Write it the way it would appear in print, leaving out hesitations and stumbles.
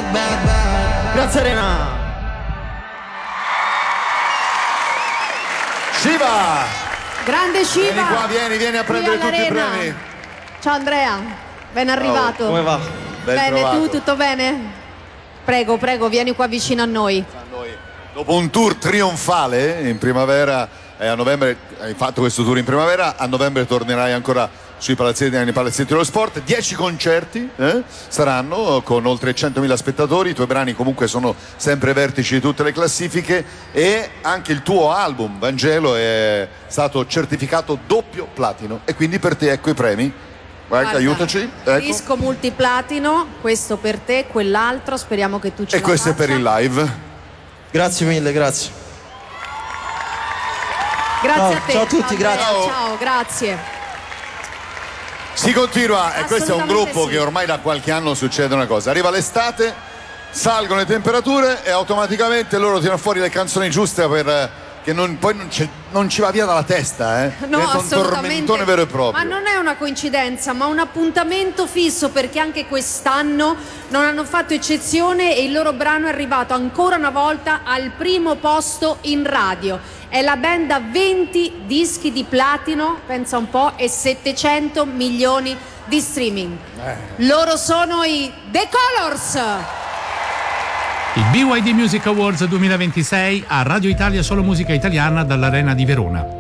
Grazie Arena. Shiva! Grande Shiva! Vieni qua, vieni a prendere tutti i premi. Ciao Andrea, ben arrivato. Come va? Bene, trovato. tu tutto bene? Prego, vieni qua vicino a noi. Dopo un tour trionfale in primavera e a novembre, hai fatto questo tour in primavera, a novembre tornerai ancora nei palazzetti dello sport. 10 concerti saranno con oltre 100.000 spettatori. I tuoi brani comunque sono sempre vertici di tutte le classifiche e anche il tuo album Vangelo è stato certificato doppio platino e quindi per te ecco i premi. Guarda, aiutaci, ecco. Disco multiplatino, questo per te, quell'altro, speriamo che tu ce E la questo è per faccia. il live. Grazie mille, grazie. Grazie a te. Ciao a tutti, Andrea, grazie. Ciao, grazie. Si continua e questo è un Assolutamente gruppo sì. che ormai da qualche anno succede una cosa: arriva l'estate, salgono le temperature e automaticamente loro tirano fuori le canzoni giuste che non ci va via dalla testa, No, diventa un assolutamente. tormentone vero e proprio. Ma non è una coincidenza, ma un appuntamento fisso, perché anche quest'anno non hanno fatto eccezione e il loro brano è arrivato ancora una volta al primo posto in radio. È la band a 20 dischi di platino, pensa un po', e 700 milioni di streaming. Loro sono i The Colors. Il BYD Music Awards 2026 a Radio Italia Solo Musica Italiana dall'Arena di Verona.